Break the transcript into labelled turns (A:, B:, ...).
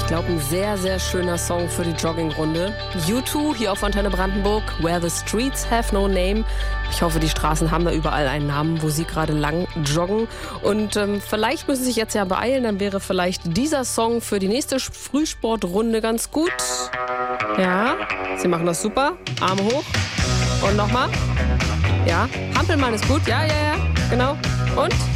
A: glaube, ein sehr, sehr schöner Song für die Joggingrunde. U2 hier auf Antenne Brandenburg, Where the Streets Have No Name. Ich hoffe, die Straßen haben da überall einen Namen, wo Sie gerade lang joggen. Und vielleicht müssen Sie sich jetzt ja beeilen, dann wäre vielleicht dieser Song für die nächste Frühsportrunde ganz gut. Ja, Sie machen das super. Arme hoch. Und nochmal. Ja, Hampelmann ist gut. Ja, genau. Und?